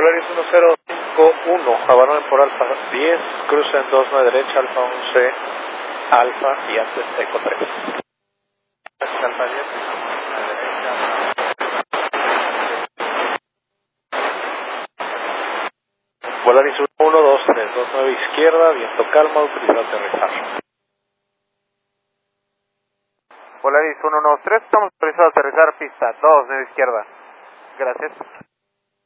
Polaris 1051, Avalon por Alfa 10, cruza en 29 derecha, Alfa 11, Alfa y antes Eco 3. Alfa 10, derecha. Polaris 1123, 29 izquierda, viento calma, utiliza aterrizar. Polaris 113, estamos autorizados a aterrizar pista 29 izquierda. Gracias.